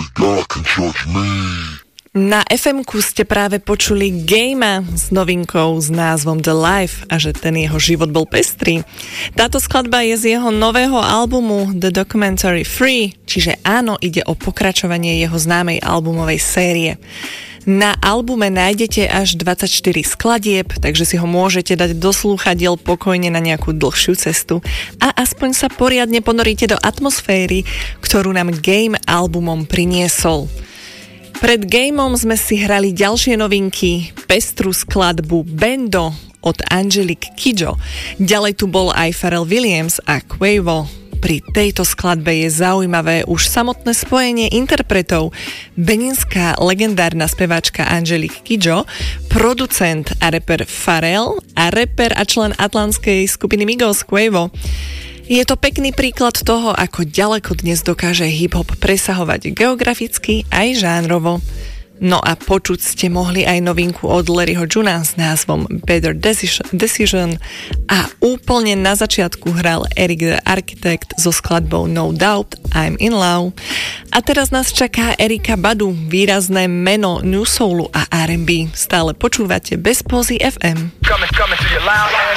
God can judge me. Na FM-ku ste práve počuli Gamea s novinkou s názvom The Life a že ten jeho život bol pestrý. Táto skladba je z jeho nového albumu The Documentary Free, čiže áno, ide o pokračovanie jeho známej albumovej série. Na albume nájdete až 24 skladieb, takže si ho môžete dať do slúchadiel pokojne na nejakú dlhšiu cestu a aspoň sa poriadne ponoríte do atmosféry, ktorú nám Game albumom priniesol. Pred Gameom sme si hrali ďalšie novinky, pestrú skladbu Bendo od Angelique Kidjo. Ďalej tu bol aj Pharrell Williams a Quavo. Pri tejto skladbe je zaujímavé už samotné spojenie interpretov. Beninská legendárna speváčka Angelique Kidjo, producent a rapper Pharrell a rapper a člen atlantskej skupiny Migos Quavo. Je to pekný príklad toho, ako ďaleko dnes dokáže hip-hop presahovať geograficky aj žánrovo. No a počuť ste mohli aj novinku od Larryho Juna s názvom Better Decision a úplne na začiatku hral Eric the Architect so skladbou No Doubt I'm in Love. A teraz nás čaká Erika Badu, výrazné meno New Soulu a R&B. Stále počúvate Bez pózy FM. Coming to your loud.